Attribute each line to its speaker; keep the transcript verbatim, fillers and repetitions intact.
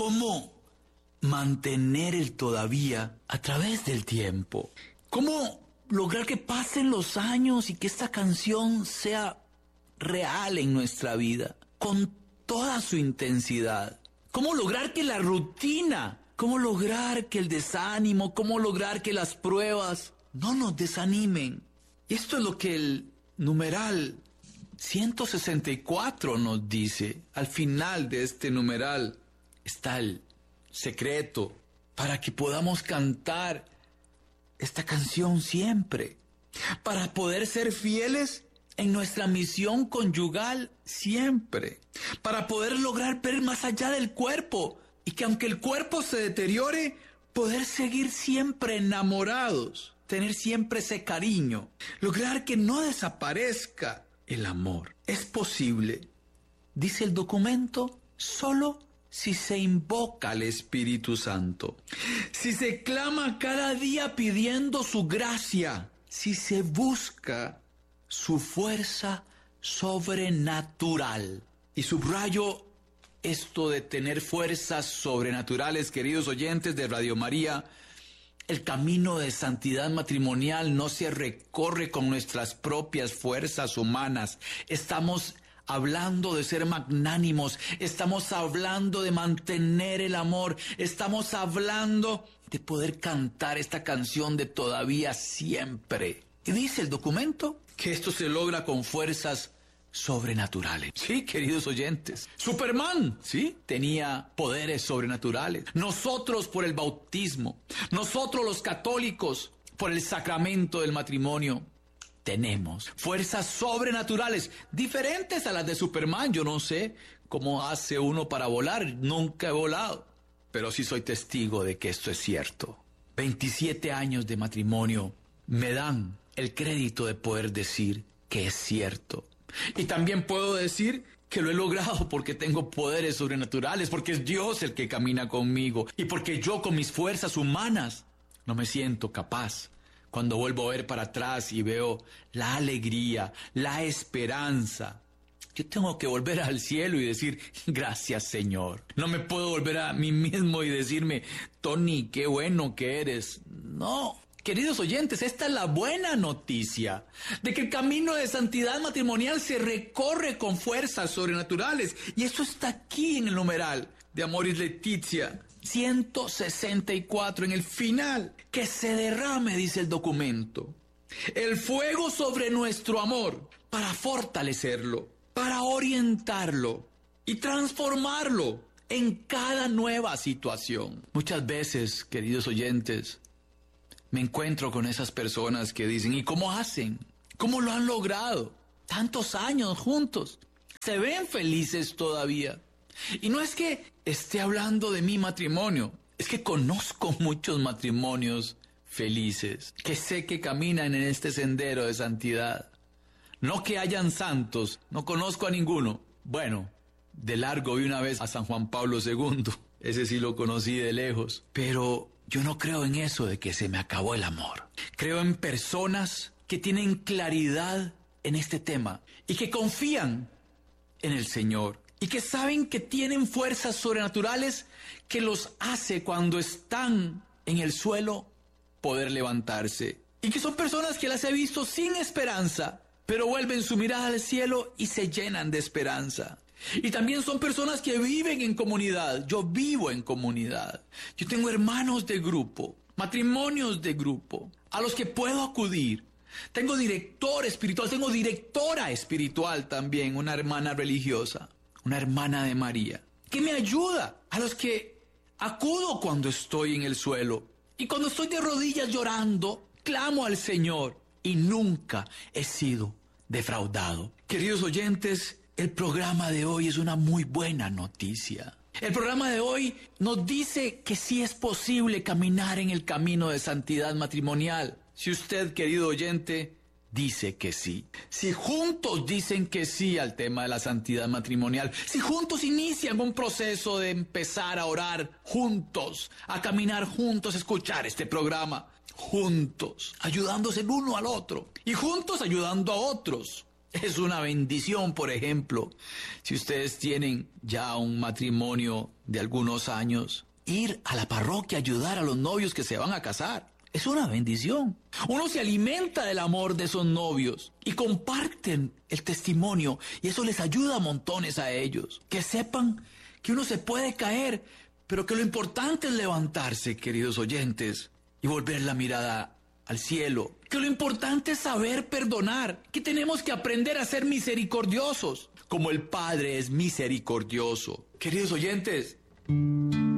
Speaker 1: cómo mantener el todavía a través del tiempo. Cómo lograr que pasen los años y que esta canción sea real en nuestra vida, con toda su intensidad. Cómo lograr que la rutina, cómo lograr que el desánimo, cómo lograr que las pruebas no nos desanimen. Esto es lo que el numeral ciento sesenta y cuatro nos dice. Al final de este numeral está el secreto para que podamos cantar esta canción siempre, para poder ser fieles en nuestra misión conyugal siempre, para poder lograr ver más allá del cuerpo y que aunque el cuerpo se deteriore, poder seguir siempre enamorados, tener siempre ese cariño, lograr que no desaparezca el amor. Es posible, dice el documento, solo si se invoca al Espíritu Santo, si se clama cada día pidiendo su gracia, si se busca su fuerza sobrenatural. Y subrayo esto de tener fuerzas sobrenaturales, queridos oyentes de Radio María. El camino de santidad matrimonial no se recorre con nuestras propias fuerzas humanas. Estamos hablando de ser magnánimos, estamos hablando de mantener el amor, estamos hablando de poder cantar esta canción de todavía siempre. Y dice el documento que esto se logra con fuerzas sobrenaturales. Sí, queridos oyentes. Superman, sí, tenía poderes sobrenaturales. Nosotros por el bautismo, nosotros los católicos por el sacramento del matrimonio, tenemos fuerzas sobrenaturales diferentes a las de Superman. Yo no sé cómo hace uno para volar, nunca he volado, pero sí soy testigo de que esto es cierto. veintisiete años de matrimonio me dan el crédito de poder decir que es cierto. Y también puedo decir que lo he logrado porque tengo poderes sobrenaturales, porque es Dios el que camina conmigo y porque yo con mis fuerzas humanas no me siento capaz. Cuando vuelvo a ver para atrás y veo la alegría, la esperanza, yo tengo que volver al cielo y decir, gracias Señor. No me puedo volver a mí mismo y decirme, Tony, qué bueno que eres. No. Queridos oyentes, esta es la buena noticia, de que el camino de santidad matrimonial se recorre con fuerzas sobrenaturales. Y eso está aquí en el numeral de Amoris Laetitia, ciento sesenta y cuatro, en el final. Que se derrame, dice el documento, el fuego sobre nuestro amor para fortalecerlo, para orientarlo y transformarlo en cada nueva situación. Muchas veces, queridos oyentes, me encuentro con esas personas que dicen, ¿y cómo hacen? ¿Cómo lo han logrado? Tantos años juntos. Se ven felices todavía. Y no es que esté hablando de mi matrimonio, es que conozco muchos matrimonios felices, que sé que caminan en este sendero de santidad. No que hayan santos, no conozco a ninguno. Bueno, de largo vi una vez a San Juan Pablo segundo, ese sí lo conocí de lejos, pero yo no creo en eso de que se me acabó el amor. Creo en personas que tienen claridad en este tema y que confían en el Señor y que saben que tienen fuerzas sobrenaturales que los hace cuando están en el suelo poder levantarse. Y que son personas que las he visto sin esperanza, pero vuelven su mirada al cielo y se llenan de esperanza. Y también son personas que viven en comunidad. Yo vivo en comunidad. Yo tengo hermanos de grupo, matrimonios de grupo, a los que puedo acudir. Tengo director espiritual, tengo directora espiritual también, una hermana religiosa, una hermana de María, que me ayuda, a los que acudo cuando estoy en el suelo. Y cuando estoy de rodillas llorando, clamo al Señor y nunca he sido defraudado. Queridos oyentes, el programa de hoy es una muy buena noticia. El programa de hoy nos dice que sí es posible caminar en el camino de santidad matrimonial. Si usted, querido oyente, dice que sí. Si juntos dicen que sí al tema de la santidad matrimonial. Si juntos inician un proceso de empezar a orar juntos, a caminar juntos, a escuchar este programa juntos, ayudándose el uno al otro y juntos ayudando a otros. Es una bendición, por ejemplo, si ustedes tienen ya un matrimonio de algunos años, ir a la parroquia a ayudar a los novios que se van a casar. Es una bendición. Uno se alimenta del amor de esos novios y comparten el testimonio y eso les ayuda a montones a ellos. Que sepan que uno se puede caer, pero que lo importante es levantarse, queridos oyentes, y volver la mirada al cielo. Que lo importante es saber perdonar, que tenemos que aprender a ser misericordiosos, como el Padre es misericordioso. Queridos oyentes,